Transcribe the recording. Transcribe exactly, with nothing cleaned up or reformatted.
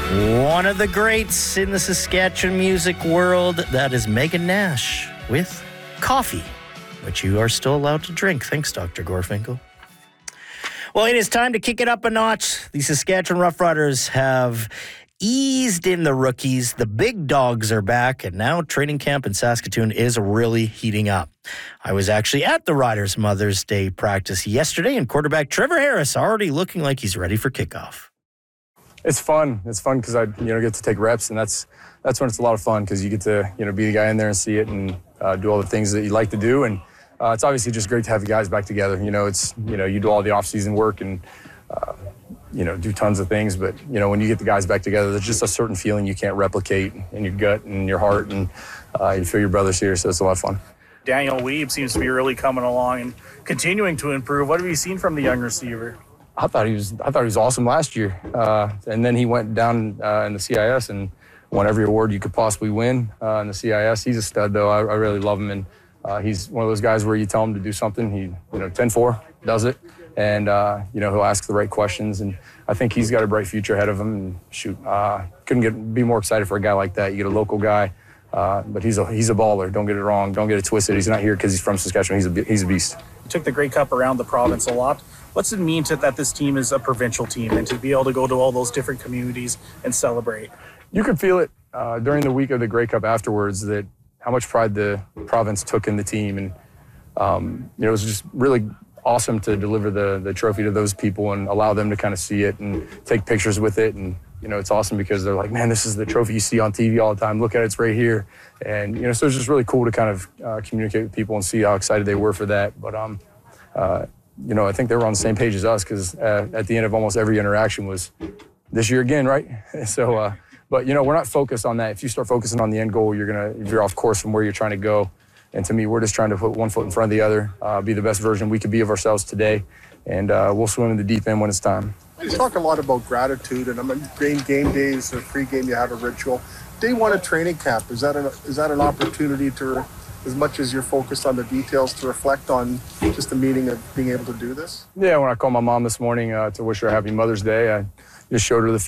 One of the greats in the Saskatchewan music world, that is Megan Nash with Coffee, which you are still allowed to drink. Thanks, Doctor Gorfinkel. Well, it is time to kick it up a notch. The Saskatchewan Roughriders have eased in the rookies. The big dogs are back, and now training camp in Saskatoon is really heating up. I was actually at the Riders' Mother's Day practice yesterday, and quarterback Trevor Harris already looking like he's ready for kickoff. It's fun. It's fun because I, you know, get to take reps, and that's that's when it's a lot of fun because you get to, you know, be the guy in there and see it and uh, do all the things that you like to do. And uh, it's obviously just great to have the guys back together. You know, it's, you know, you do all the off-season work and, uh, you know, do tons of things. But, you know, when you get the guys back together, there's just a certain feeling you can't replicate in your gut and your heart, and uh, you feel your brothers here, so it's a lot of fun. Daniel Weeb seems to be really coming along and continuing to improve. What have you seen from the young receiver? I thought he was. I thought he was awesome last year, uh, and then he went down uh, in the C I S and won every award you could possibly win uh, in the C I S. He's a stud, though. I, I really love him, and uh, he's one of those guys where you tell him to do something, he, you know, ten four does it, and uh, you know, he'll ask the right questions, and I think he's got a bright future ahead of him. And shoot, uh, couldn't get be more excited for a guy like that. You get a local guy, uh, but he's a he's a baller. Don't get it wrong. Don't get it twisted. He's not here because he's from Saskatchewan. He's a he's a beast. You took the Grey Cup around the province a lot. What's it mean to that this team is a provincial team and to be able to go to all those different communities and celebrate? You could feel it uh, during the week of the Grey Cup afterwards, that how much pride the province took in the team. And, um, you know, it was just really awesome to deliver the, the trophy to those people and allow them to kind of see it and take pictures with it. And, you know, it's awesome because they're like, man, this is the trophy you see on T V all the time. Look at it, it's right here. And, you know, so it's just really cool to kind of uh, communicate with people and see how excited they were for that. But, um, uh, you know, I think they were on the same page as us because uh, at the end of almost every interaction was this year again, right? so, uh, but, you know, we're not focused on that. If you start focusing on the end goal, you're going to veer off course from where you're trying to go. And to me, we're just trying to put one foot in front of the other, uh, be the best version we could be of ourselves today. And uh, we'll swim in the deep end when it's time. You talk a lot about gratitude, and I mean, game game days or pre-game, you have a ritual. Day one of training camp, is that an, is that an opportunity to, as much as you're focused on the details, to reflect on just the meaning of being able to do this? Yeah, when I called my mom this morning uh, to wish her a happy Mother's Day, I just showed her the